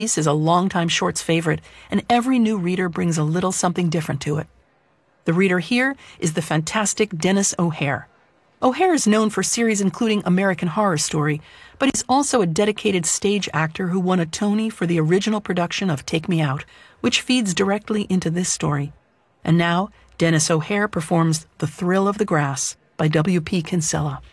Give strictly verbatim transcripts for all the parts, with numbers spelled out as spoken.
piece is a longtime shorts favorite, and every new reader brings a little something different to it. The reader here is the fantastic Denis O'Hare. O'Hare is known for series including American Horror Story, but he's also a dedicated stage actor who won a Tony for the original production of Take Me Out, which feeds directly into this story. And now, Denis O'Hare performs The Thrill of the Grass by W P Kinsella.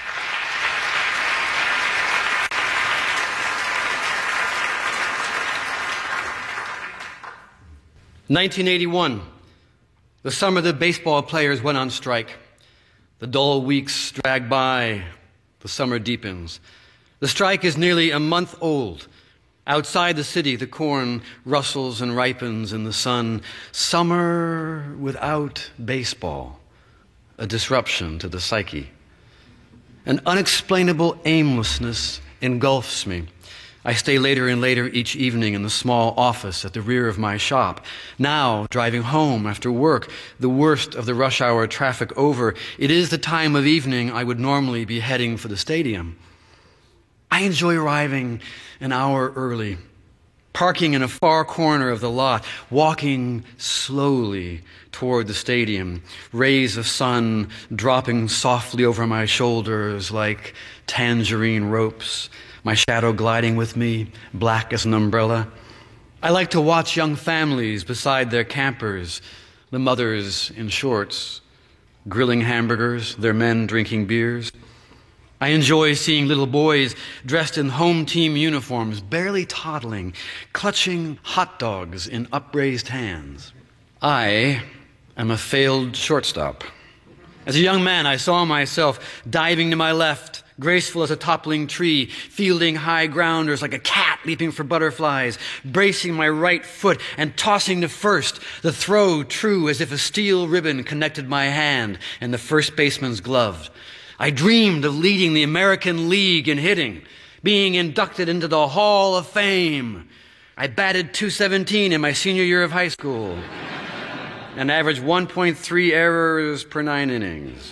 nineteen eighty-one, the summer the baseball players went on strike. The dull weeks drag by, the summer deepens. The strike is nearly a month old. Outside the city, the corn rustles and ripens in the sun. Summer without baseball, a disruption to the psyche. An unexplainable aimlessness engulfs me. I stay later and later each evening in the small office at the rear of my shop. Now, driving home after work, the worst of the rush hour traffic over, it is the time of evening I would normally be heading for the stadium. I enjoy arriving an hour early, parking in a far corner of the lot, walking slowly toward the stadium, rays of sun dropping softly over my shoulders like tangerine ropes, my shadow gliding with me, black as an umbrella. I like to watch young families beside their campers, the mothers in shorts, grilling hamburgers, their men drinking beers. I enjoy seeing little boys dressed in home team uniforms, barely toddling, clutching hot dogs in upraised hands. I am a failed shortstop. As a young man, I saw myself diving to my left, graceful as a toppling tree, fielding high grounders like a cat leaping for butterflies, bracing my right foot and tossing to first, the throw true as if a steel ribbon connected my hand and the first baseman's glove. I dreamed of leading the American League in hitting, being inducted into the Hall of Fame. I batted two seventeen in my senior year of high school and averaged one point three errors per nine innings.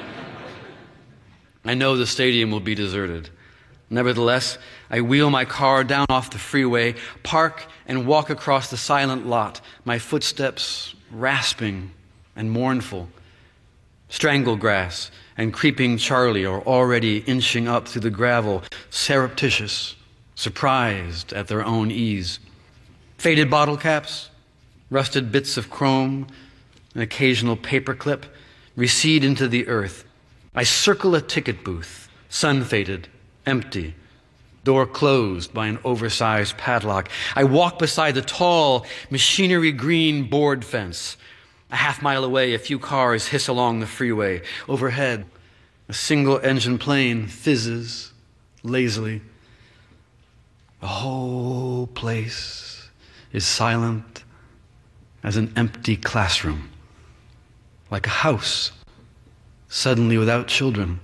I know the stadium will be deserted. Nevertheless, I wheel my car down off the freeway, park, and walk across the silent lot, my footsteps rasping and mournful. Stranglegrass and creeping Charlie are already inching up through the gravel, surreptitious, surprised at their own ease. Faded bottle caps, rusted bits of chrome, an occasional paperclip recede into the earth. I circle a ticket booth, sun-faded, empty, door closed by an oversized padlock. I walk beside the tall, machinery-green board fence. A half mile away, a few cars hiss along the freeway. Overhead, a single-engine plane fizzes lazily. The whole place is silent as an empty classroom, like a house suddenly without children.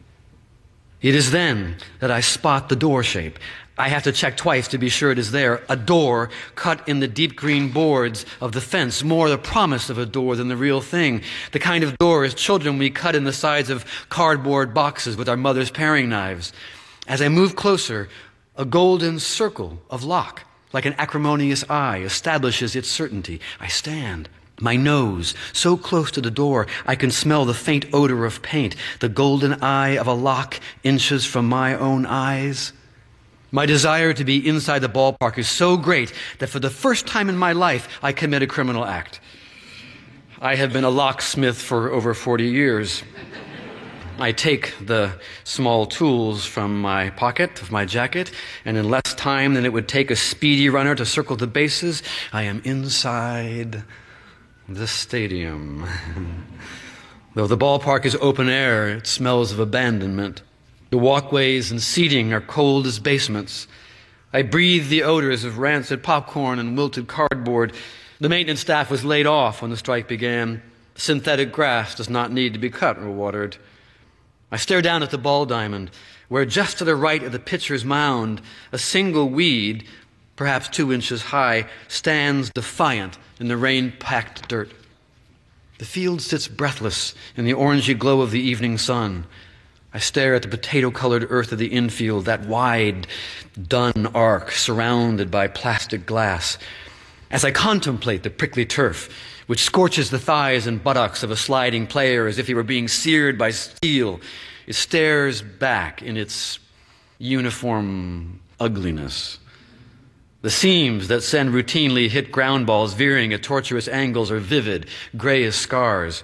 It is then that I spot the door shape. I have to check twice to be sure it is there. A door cut in the deep green boards of the fence, more the promise of a door than the real thing. The kind of door as children we cut in the sides of cardboard boxes with our mother's paring knives. As I move closer, a golden circle of lock, like an acrimonious eye, establishes its certainty. I stand. My nose, so close to the door, I can smell the faint odor of paint. The golden eye of a lock inches from my own eyes. My desire to be inside the ballpark is so great that for the first time in my life, I commit a criminal act. I have been a locksmith for over forty years. I take the small tools from my pocket of my jacket, and in less time than it would take a speedy runner to circle the bases, I am inside the stadium. Though the ballpark is open air, it smells of abandonment. The walkways and seating are cold as basements. I breathe the odors of rancid popcorn and wilted cardboard. The maintenance staff was laid off when the strike began. Synthetic grass does not need to be cut or watered. I stare down at the ball diamond, where just to the right of the pitcher's mound, a single weed, perhaps two inches high, stands defiant in the rain-packed dirt. The field sits breathless in the orangey glow of the evening sun. I stare at the potato-colored earth of the infield, that wide, dun arc surrounded by plastic glass. As I contemplate the prickly turf, which scorches the thighs and buttocks of a sliding player as if he were being seared by steel, it stares back in its uniform ugliness. The seams that send routinely hit ground balls veering at tortuous angles are vivid, gray as scars.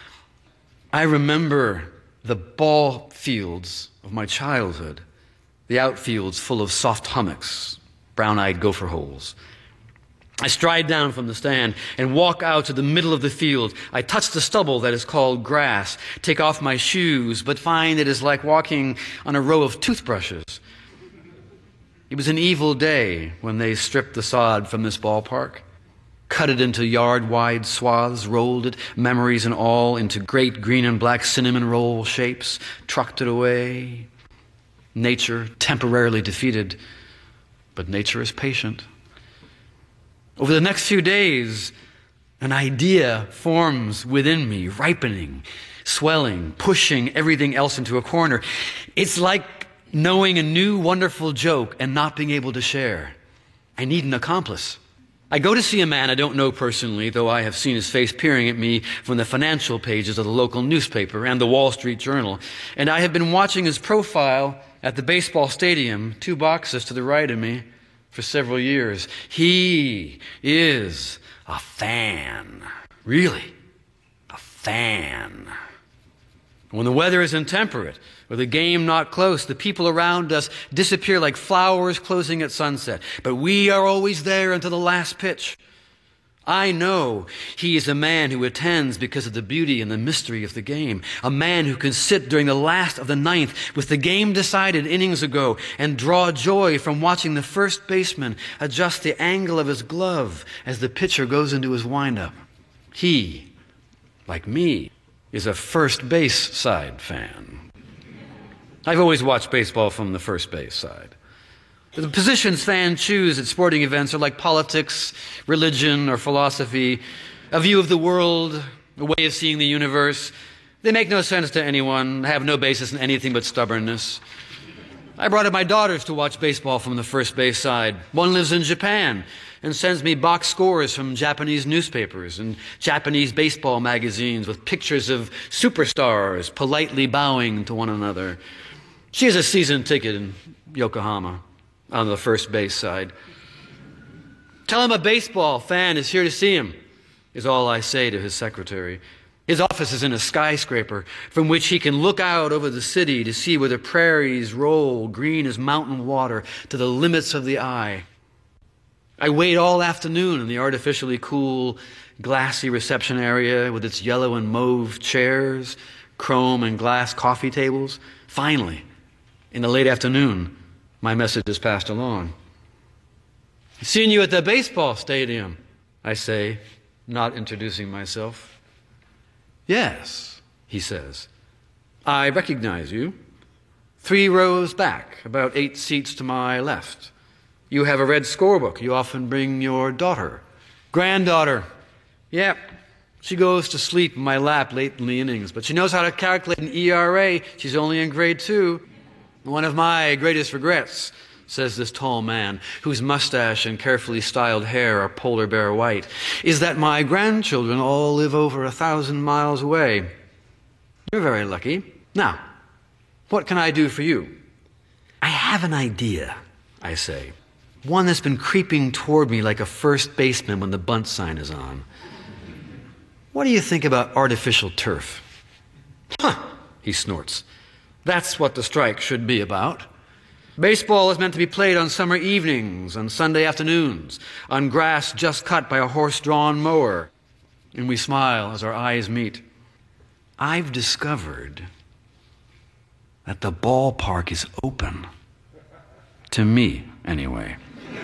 I remember the ball fields of my childhood, the outfields full of soft hummocks, brown-eyed gopher holes. I stride down from the stand and walk out to the middle of the field. I touch the stubble that is called grass, take off my shoes, but find it is like walking on a row of toothbrushes. It was an evil day when they stripped the sod from this ballpark, cut it into yard-wide swaths, rolled it, memories and all, into great green and black cinnamon roll shapes, trucked it away. Nature temporarily defeated, but nature is patient. Over the next few days, an idea forms within me, ripening, swelling, pushing everything else into a corner. It's like knowing a new wonderful joke and not being able to share. I need an accomplice. I go to see a man I don't know personally, though I have seen his face peering at me from the financial pages of the local newspaper and the Wall Street Journal, and I have been watching his profile at the baseball stadium, two boxes to the right of me, for several years. He is a fan. Really, a fan. When the weather is intemperate, or the game not close, the people around us disappear like flowers closing at sunset. But we are always there until the last pitch. I know he is a man who attends because of the beauty and the mystery of the game. A man who can sit during the last of the ninth with the game decided innings ago and draw joy from watching the first baseman adjust the angle of his glove as the pitcher goes into his windup. He, like me, is a first base side fan. I've always watched baseball from the first base side. The positions fans choose at sporting events are like politics, religion, or philosophy, a view of the world, a way of seeing the universe. They make no sense to anyone, have no basis in anything but stubbornness. I brought up my daughters to watch baseball from the first base side. One lives in Japan and sends me box scores from Japanese newspapers and Japanese baseball magazines with pictures of superstars politely bowing to one another. She has a season ticket in Yokohama on the first base side. Tell him a baseball fan is here to see him, is all I say to his secretary. His office is in a skyscraper from which he can look out over the city to see where the prairies roll green as mountain water to the limits of the eye. I wait all afternoon in the artificially cool, glassy reception area with its yellow and mauve chairs, chrome and glass coffee tables. Finally, in the late afternoon, my message is passed along. Seen you at the baseball stadium, I say, not introducing myself. Yes, he says. I recognize you. Three rows back, about eight seats to my left. You have a red scorebook. You often bring your daughter. Granddaughter. Yep. She goes to sleep in my lap late in the innings, but she knows how to calculate an E R A. She's only in grade two. One of my greatest regrets, says this tall man, whose mustache and carefully styled hair are polar bear white, is that my grandchildren all live over a thousand miles away. You're very lucky. Now, what can I do for you? I have an idea, I say. One that's been creeping toward me like a first baseman when the bunt sign is on. What do you think about artificial turf? Huh, he snorts. That's what the strike should be about. Baseball is meant to be played on summer evenings, on Sunday afternoons, on grass just cut by a horse-drawn mower. And we smile as our eyes meet. I've discovered that the ballpark is open. To me, anyway.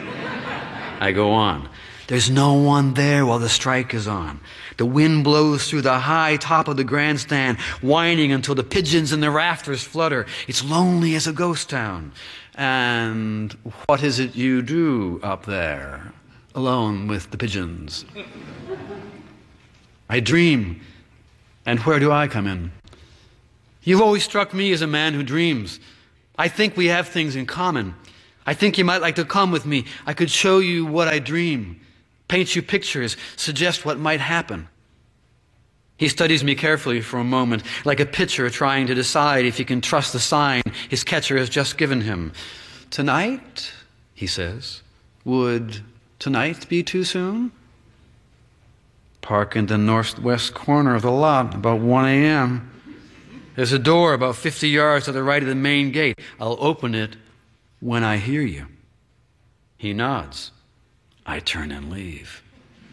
I go on. There's no one there while the strike is on. The wind blows through the high top of the grandstand, whining until the pigeons in the rafters flutter. It's lonely as a ghost town. And what is it you do up there, alone with the pigeons? I dream. And where do I come in? You've always struck me as a man who dreams. I think we have things in common. I think you might like to come with me. I could show you what I dream, paint you pictures, suggest what might happen. He studies me carefully for a moment, like a pitcher trying to decide if he can trust the sign his catcher has just given him. Tonight, he says, would tonight be too soon? Park in the northwest corner of the lot, about one a.m. There's a door about fifty yards to the right of the main gate. I'll open it when I hear you. He nods. I turn and leave.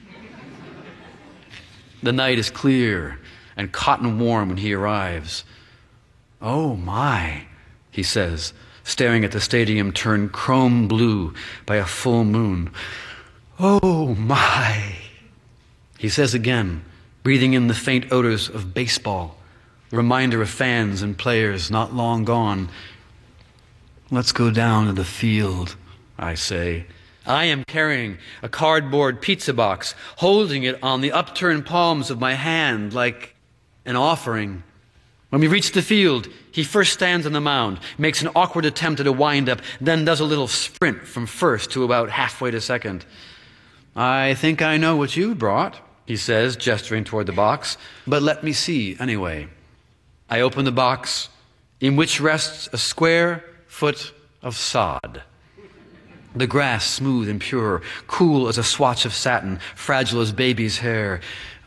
The night is clear and cotton warm when he arrives. Oh my, he says, staring at the stadium turned chrome blue by a full moon. Oh my, he says again, breathing in the faint odors of baseball, a reminder of fans and players not long gone. Let's go down to the field, I say. I am carrying a cardboard pizza box, holding it on the upturned palms of my hand like an offering. When we reach the field, he first stands on the mound, makes an awkward attempt at a wind-up, then does a little sprint from first to about halfway to second. I think I know what you brought, he says, gesturing toward the box, but let me see anyway. I open the box, in which rests a square foot of sod. The grass smooth and pure, cool as a swatch of satin, fragile as baby's hair.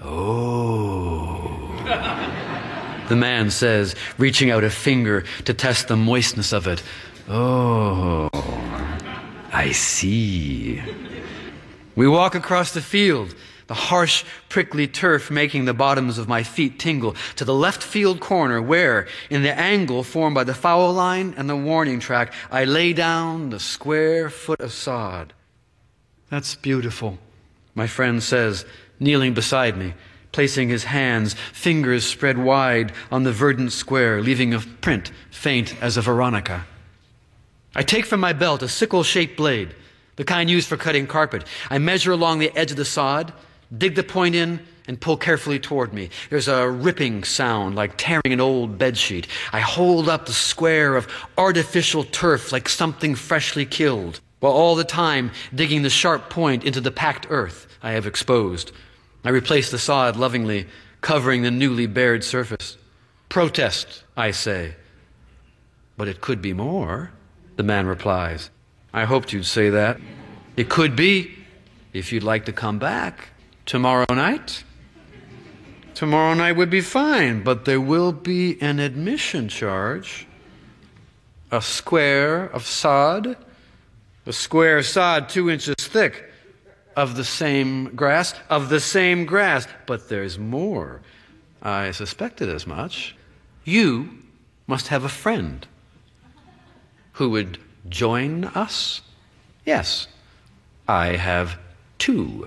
Oh, the man says, reaching out a finger to test the moistness of it. Oh, I see. We walk across the field, the harsh, prickly turf making the bottoms of my feet tingle, to the left field corner where, in the angle formed by the foul line and the warning track, I lay down the square foot of sod. That's beautiful, my friend says, kneeling beside me, placing his hands, fingers spread wide, on the verdant square, leaving a print faint as a veronica. I take from my belt a sickle-shaped blade, the kind used for cutting carpet. I measure along the edge of the sod, dig the point in, and pull carefully toward me. There's a ripping sound like tearing an old bedsheet. I hold up the square of artificial turf like something freshly killed, while all the time digging the sharp point into the packed earth I have exposed. I replace the sod lovingly, covering the newly bared surface. Protest, I say. But it could be more, the man replies. I hoped you'd say that. It could be, if you'd like to come back. Tomorrow night? Tomorrow night would be fine, but there will be an admission charge. A square of sod, a square of sod two inches thick, of the same grass, of the same grass. But there's more. I suspected as much. You must have a friend who would join us? Yes, I have two.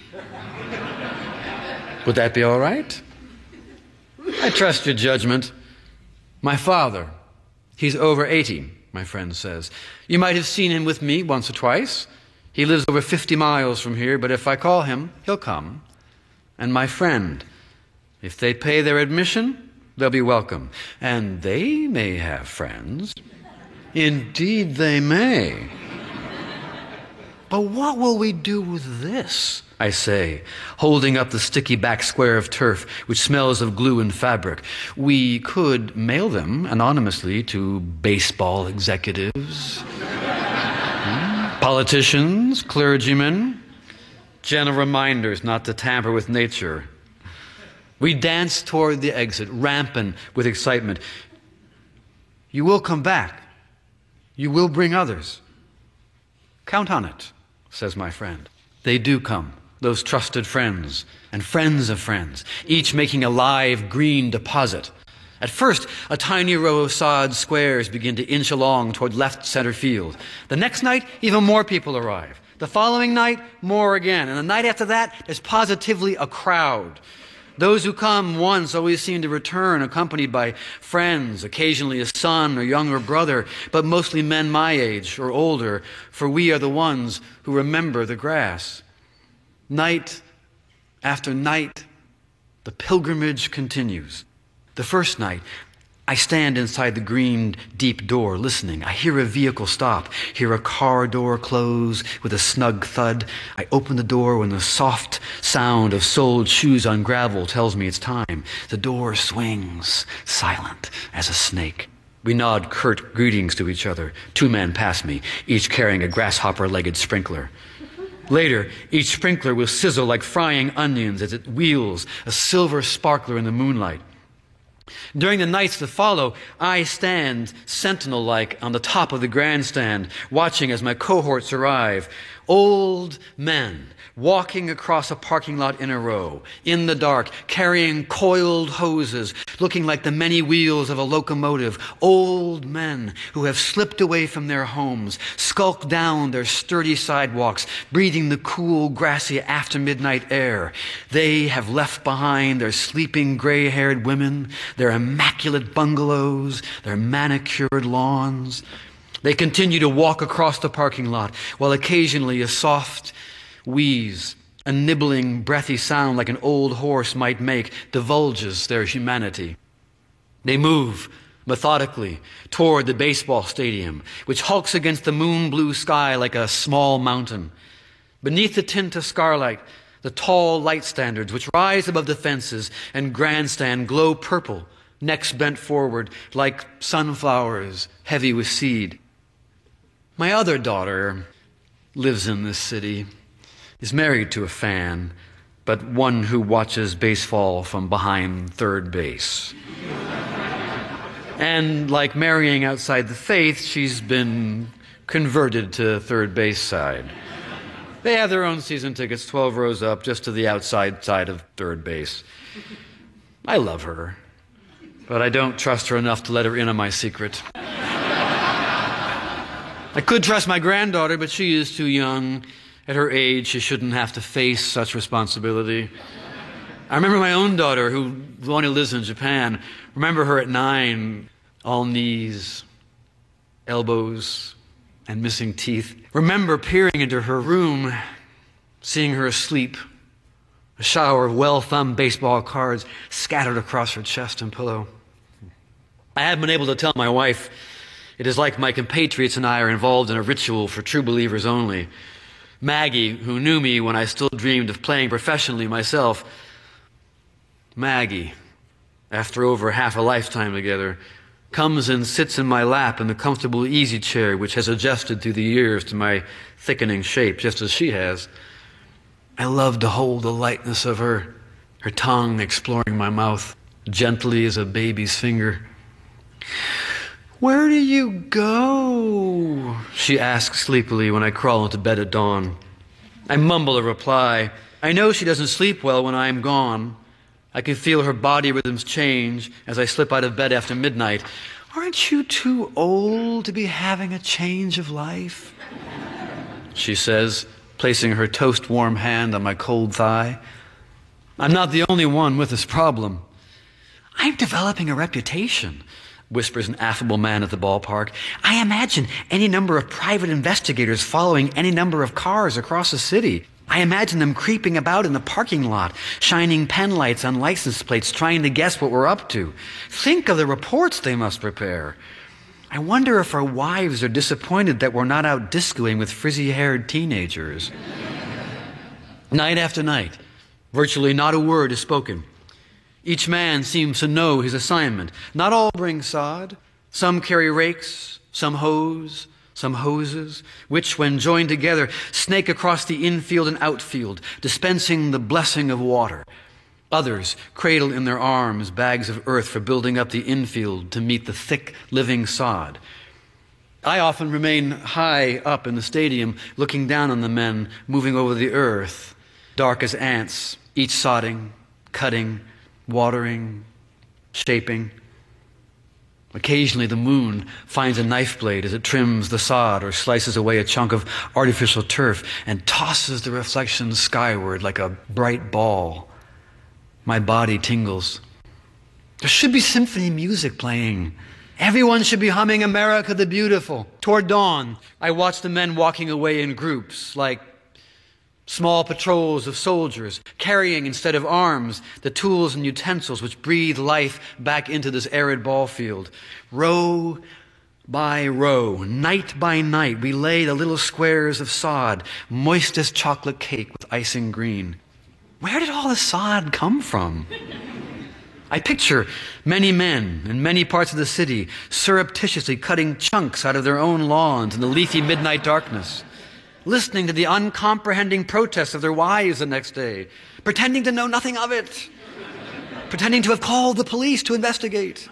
Would that be all right? I trust your judgment. My father, he's over eighty, my friend says. You might have seen him with me once or twice. He lives over fifty miles from here, but if I call him, he'll come. And my friend, if they pay their admission, they'll be welcome. And they may have friends. Indeed they may. But what will we do with this? I say, holding up the sticky back square of turf, which smells of glue and fabric. We could mail them anonymously to baseball executives, hmm? politicians, clergymen, gentle reminders not to tamper with nature. We dance toward the exit, rampant with excitement. You will come back. You will bring others. Count on it, says my friend. They do come. Those trusted friends and friends of friends, each making a live green deposit. At first, a tiny row of sod squares begin to inch along toward left center field. The next night, even more people arrive. The following night, more again. And the night after that, there's positively a crowd. Those who come once always seem to return, accompanied by friends, occasionally a son or younger brother, but mostly men my age or older, for we are the ones who remember the grass. Night after night, the pilgrimage continues. The first night, I stand inside the green, deep door, listening. I hear a vehicle stop, hear a car door close with a snug thud. I open the door when the soft sound of soled shoes on gravel tells me it's time. The door swings, silent as a snake. We nod curt greetings to each other. Two men pass me, each carrying a grasshopper-legged sprinkler. Later, each sprinkler will sizzle like frying onions as it wheels, a silver sparkler in the moonlight. During the nights that follow, I stand sentinel-like on the top of the grandstand, watching as my cohorts arrive. Old men walking across a parking lot in a row, in the dark, carrying coiled hoses, looking like the many wheels of a locomotive. Old men who have slipped away from their homes, skulked down their sturdy sidewalks, breathing the cool, grassy after-midnight air. They have left behind their sleeping gray-haired women, their immaculate bungalows, their manicured lawns. They continue to walk across the parking lot, while occasionally a soft wheeze, a nibbling, breathy sound like an old horse might make, divulges their humanity. They move methodically toward the baseball stadium, which hulks against the moon-blue sky like a small mountain. Beneath the tint of scarlight, the tall light standards which rise above the fences and grandstand glow purple, necks bent forward like sunflowers heavy with seed. My other daughter lives in this city, is married to a fan, but one who watches baseball from behind third base. And like marrying outside the faith, she's been converted to third base side. They have their own season tickets, twelve rows up, just to the outside side of third base. I love her, but I don't trust her enough to let her in on my secret. I could trust my granddaughter, but she is too young. At her age, she shouldn't have to face such responsibility. I remember my own daughter, who only lives in Japan. Remember her at nine, all knees, elbows, and missing teeth. Remember peering into her room, seeing her asleep, a shower of well-thumbed baseball cards scattered across her chest and pillow. I have been able to tell my wife, it is like my compatriots and I are involved in a ritual for true believers only. Maggie, who knew me when I still dreamed of playing professionally myself, Maggie, after over half a lifetime together, comes and sits in my lap in the comfortable easy chair which has adjusted through the years to my thickening shape, just as she has. I love to hold the lightness of her, her tongue exploring my mouth, gently as a baby's finger. "Where do you go?" she asks sleepily when I crawl into bed at dawn. I mumble a reply. I know she doesn't sleep well when I am gone. I can feel her body rhythms change as I slip out of bed after midnight. "Aren't you too old to be having a change of life?" she says, placing her toast-warm hand on my cold thigh. I'm not the only one with this problem. "I'm developing a reputation," whispers an affable man at the ballpark. "I imagine any number of private investigators following any number of cars across the city. I imagine them creeping about in the parking lot, shining pen lights on license plates, trying to guess what we're up to. Think of the reports they must prepare. I wonder if our wives are disappointed that we're not out discoing with frizzy-haired teenagers." Night after night, virtually not a word is spoken. Each man seems to know his assignment. Not all bring sod. Some carry rakes, some hoes, some hoses, which, when joined together, snake across the infield and outfield, dispensing the blessing of water. Others cradle in their arms bags of earth for building up the infield to meet the thick, living sod. I often remain high up in the stadium, looking down on the men moving over the earth, dark as ants, each sodding, cutting, watering, shaping. Occasionally the moon finds a knife blade as it trims the sod or slices away a chunk of artificial turf and tosses the reflections skyward like a bright ball. My body tingles. There should be symphony music playing. Everyone should be humming "America the Beautiful." Toward dawn, I watch the men walking away in groups like Small patrols of soldiers carrying instead of arms the tools and utensils which breathe life back into this arid ball field. Row by row, night by night, we lay the little squares of sod, moist as chocolate cake with icing green. Where did all the sod come from? I picture many men in many parts of the city surreptitiously cutting chunks out of their own lawns in the leafy midnight darkness, listening to the uncomprehending protests of their wives the next day, pretending to know nothing of it, pretending to have called the police to investigate.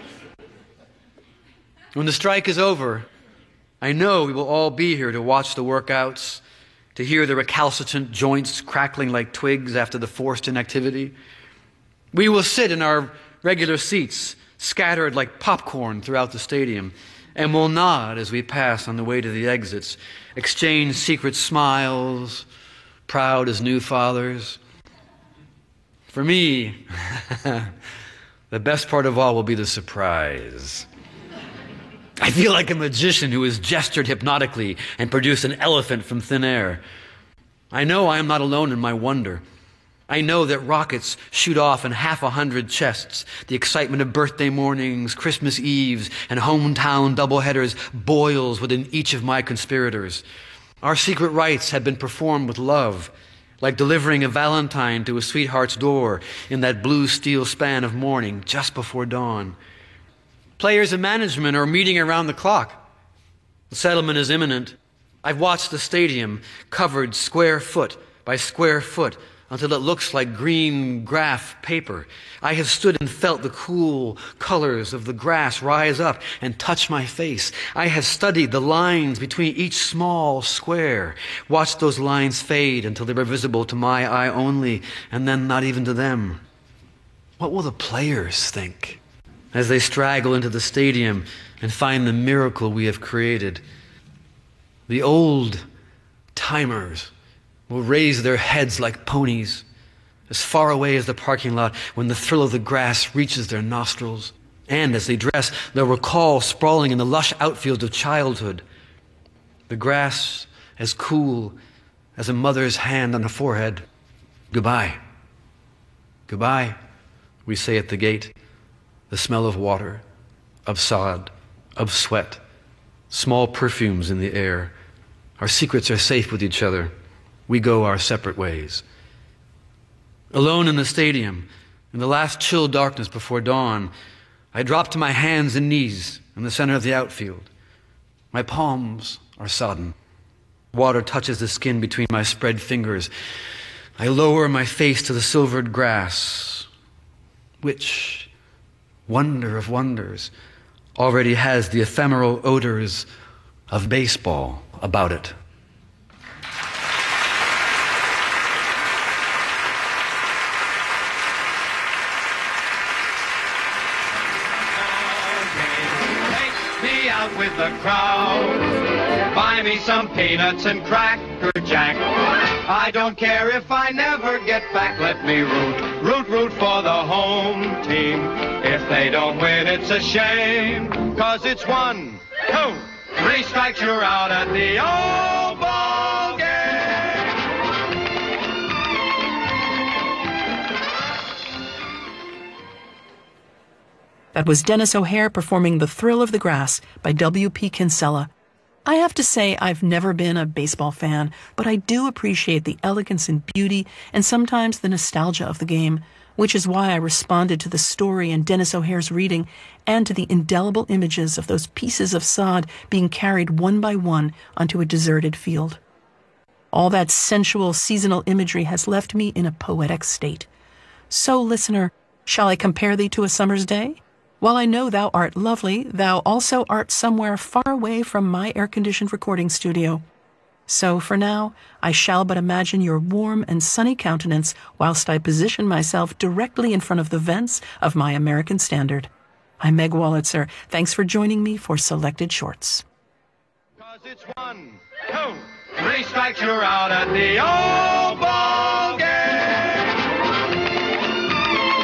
When the strike is over, I know we will all be here to watch the workouts, to hear the recalcitrant joints crackling like twigs after the forced inactivity. We will sit in our regular seats, scattered like popcorn throughout the stadium, and will nod as we pass on the way to the exits, exchange secret smiles, proud as new fathers. For me, the best part of all will be the surprise. I feel like a magician who has gestured hypnotically and produced an elephant from thin air. I know I am not alone in my wonder. I know that rockets shoot off in half a hundred chests. The excitement of birthday mornings, Christmas Eves, and hometown doubleheaders boils within each of my conspirators. Our secret rites have been performed with love, like delivering a valentine to a sweetheart's door in that blue steel span of morning just before dawn. Players and management are meeting around the clock. The settlement is imminent. I've watched the stadium covered square foot by square foot until it looks like green graph paper. I have stood and felt the cool colors of the grass rise up and touch my face. I have studied the lines between each small square, watched those lines fade until they were visible to my eye only, and then not even to them. What will the players think as they straggle into the stadium and find the miracle we have created? The old timers will raise their heads like ponies, as far away as the parking lot when the thrill of the grass reaches their nostrils. And as they dress, they'll recall sprawling in the lush outfields of childhood, the grass as cool as a mother's hand on a forehead. Goodbye. Goodbye, we say at the gate. The smell of water, of sod, of sweat, small perfumes in the air. Our secrets are safe with each other. We go our separate ways. Alone in the stadium, in the last chill darkness before dawn, I drop to my hands and knees in the center of the outfield. My palms are sodden. Water touches the skin between my spread fingers. I lower my face to the silvered grass, which, wonder of wonders, already has the ephemeral odors of baseball about it. With the crowd, buy me some peanuts and cracker jack. I don't care if I never get back. Let me root, root, root for the home team. If they don't win, it's a shame, 'cause it's one, two, three strikes, you're out at the old ball game. That was Denis O'Hare performing The Thrill of the Grass by W P Kinsella. I have to say I've never been a baseball fan, but I do appreciate the elegance and beauty and sometimes the nostalgia of the game, which is why I responded to the story in Denis O'Hare's reading and to the indelible images of those pieces of sod being carried one by one onto a deserted field. All that sensual seasonal imagery has left me in a poetic state. So, listener, shall I compare thee to a summer's day? While I know thou art lovely, thou also art somewhere far away from my air-conditioned recording studio. So, for now, I shall but imagine your warm and sunny countenance whilst I position myself directly in front of the vents of my American Standard. I'm Meg Wolitzer. Thanks for joining me for Selected Shorts. 'Cause it's one, two, three strikes, you're out at the old ball game.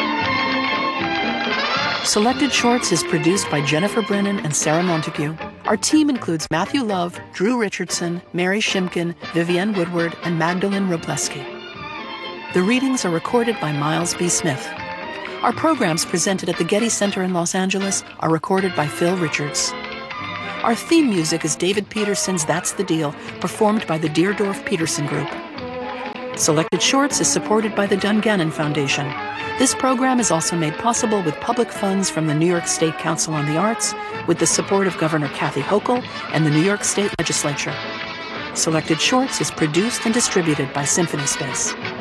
Selected Shorts is produced by Jennifer Brennan and Sarah Montague. Our Our team includes Matthew Love, Drew Richardson, Mary Shimkin, Vivienne Woodward, and Magdalene Robleski. The readings are recorded by Miles B. Smith. Our programs presented at the Getty Center in Los Angeles are recorded by Phil Richards. Our theme music is David Peterson's That's the Deal, performed by the Deerdorf Peterson Group. Selected Shorts is supported by the Dungannon Foundation. This program is also made possible with public funds from the New York State Council on the Arts, with the support of Governor Kathy Hochul and the New York State Legislature. Selected Shorts is produced and distributed by Symphony Space.